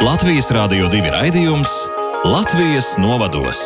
Latvijas Rādio 2 raidījums Latvijas novados.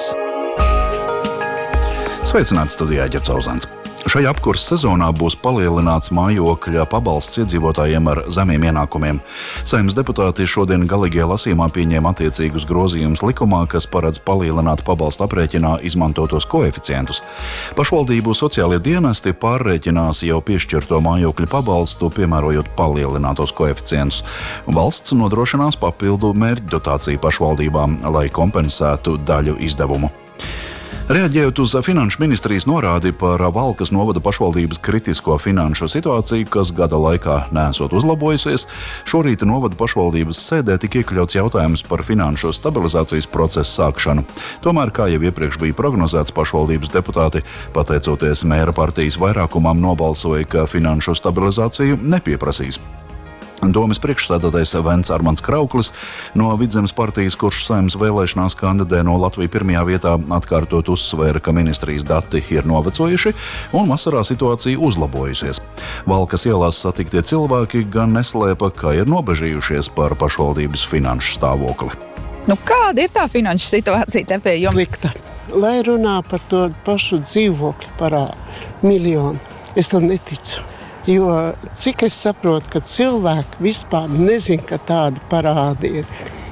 Sveicināts studijā Ģerts Ozans. Šajā apkurses sezonā būs palielināts mājokļa pabalsts iedzīvotājiem ar zemiem ienākumiem. Saeimas deputāti šodien galīgajā lasījumā pieņēma attiecīgus grozījumus likumā, kas paredz palielināt pabalsta aprēķinā izmantotos koeficientus. Pašvaldību sociālie dienesti pārrēķinās jau piešķirto mājokļa pabalstu, piemērojot palielinātos koeficientus. Valsts nodrošinās papildu mērķdotāciju pašvaldībām, lai kompensētu daļu izdevumu. Reaģējot uz Finanšu ministrijas norādi par Valkas novada pašvaldības kritisko finanšu situāciju, kas gada laikā neesot uzlabojusies, šorīt novada pašvaldības sēdē tika iekļauts jautājums par finanšu stabilizācijas procesu sākšanu. Tomēr, kā jau iepriekš bija prognozēts, pašvaldības deputāti, pateicoties mēra partijas vairākumam, nobalsoja, ka finanšu stabilizāciju nepieprasīs. Domes priekšsēdētājs Vents Armands Krauklis no Vidzemes partijas, kurš Saeimas vēlēšanās kandidē no Latviju pirmajā vietā, atkārtot uzsvēra, ka ministrijas dati ir novecojuši un vasarā situācija uzlabojusies. Valkas ielās satiktie cilvēki gan neslēpa, ka ir nobežījušies par pašvaldības finanšu stāvokli. Kāda ir tā finanšu situācija te pie jums? Slikta. Lai runā par to pašu dzīvokļu parādu miljonu, es tam neticu. Jo cik es saprotu, ka cilvēki vispār nezin, ka tāda parāda ir.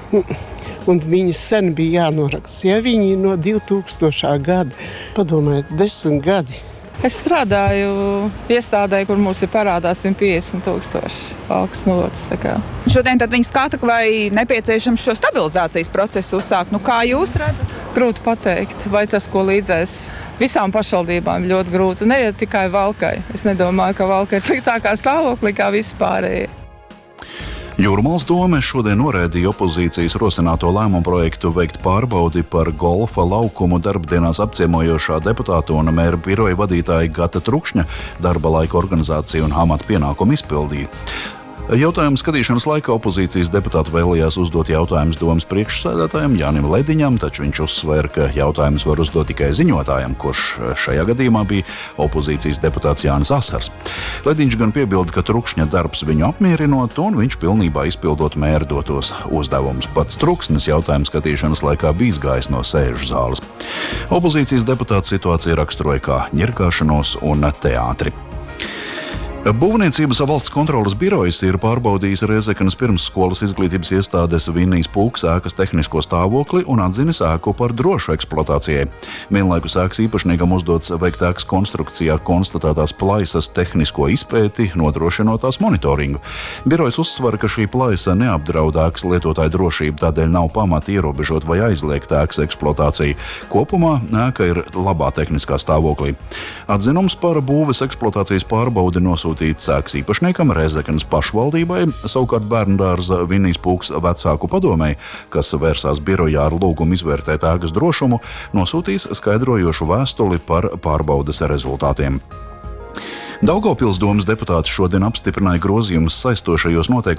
Un viņi sen bija jānoraksta. Ja viņi no 2000. gada, padomājiet, 10 gadi. Es strādāju iestādē, kur mums ir parādā 150,000 Valkas novads. Šodien tad viņi skata, vai nepieciešams šo stabilizācijas procesu uzsākt. Kā jūs redzat? Grūti pateikt, vai tas, ko līdzēs visām pašvaldībām, ļoti grūti. Ne tikai Valkai. Es nedomāju, ka Valka ir sliktākā stāvoklī kā vispārējie. Jūrmālas dome šodien noraidīja opozīcijas rosināto lēmumu projektu veikt pārbaudi par golfa laukumu darbdienās apciemojošā deputāta un mēra biroja vadītāja Gata Trukšņa darba laika organizāciju un amata pienākumu izpildīja. Jautājumu skatīšanas laikā opozīcijas deputāti vēlējās uzdot jautājumus domes priekšsēdētājam Jānim Lediņam, taču viņš uzsvēra, ka jautājumus var uzdot tikai ziņotājam, kurš šajā gadījumā bija opozīcijas deputāts Jānis Asars. Lediņš gan piebilda, ka Trukšņa darbs viņu apmierinot un viņš pilnībā izpildot mēra dotos uzdevumus. Pats Trukšņas jautājumu skatīšanas laikā bija izgājis no sēžu zāles. Opozīcijas deputāti situāciju raksturoja kā ņirgāšanos un teātri. Būvniecības valsts kontroles birojas ir pārbaudījis Rēzekenes pirmsskolas izglītības iestādes Vinnijas Pūkas ēkas tehnisko stāvokli un atzinis ēku par drošu eksploatācijai. Vienlaikus ēkas īpašniekam uzdots veikt ēkas konstrukcijā konstatētās plaisas tehnisko izpēti, nodrošinot tās monitoringu. Birojas uzsver, ka šī plaisa neapdraud ēkas lietotāju drošību, tādēļ nav pamata ierobežot vai aizliegt ēkas eksploatāciju. Kopumā ēka ir labā tehniskā stāvoklī. Atzinums par būves eksploatācijas pārbaudi nosūtīts ēkas īpašniekam, Rēzekenes pašvaldībai, savukārt bērndārza Vinnijas Pūkas vecāku padomei, kas vērsās birojā ar lūgumu izvērtēt ēkas drošumu, nosūtīs skaidrojošu vēstuli par pārbaudes rezultātiem. Daugavpils domes deputāti šodien apstiprināja grozījumus saistošajos noteikumos